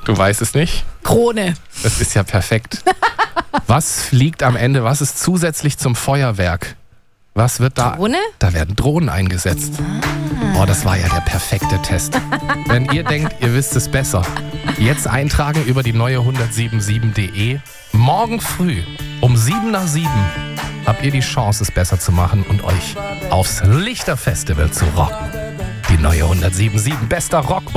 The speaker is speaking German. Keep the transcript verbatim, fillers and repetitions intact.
Du weißt es nicht? Krone. Das ist ja perfekt. Was liegt am Ende? Was ist zusätzlich zum Feuerwerk? Was wird da? Drohne? Da werden Drohnen eingesetzt. Oh, das war ja der perfekte Test. Wenn ihr denkt, ihr wisst es besser, jetzt eintragen über die neue hundertsieben punkt sieben punkt de. Morgen früh um sieben nach sieben habt ihr die Chance, es besser zu machen und euch aufs Lichterfestival zu rocken. Die neue hundertsieben punkt sieben, bester Rock.